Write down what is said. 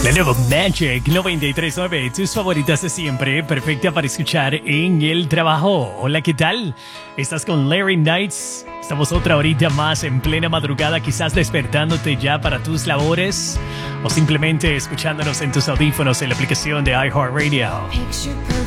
La nueva Magic 93.9, tus favoritas de siempre, perfecta para escuchar en el trabajo. Hola, ¿qué tal? Estás con Larry Knights. Estamos otra horita más en plena madrugada, quizás despertándote ya para tus labores o simplemente escuchándonos en tus audífonos en la aplicación de iHeartRadio.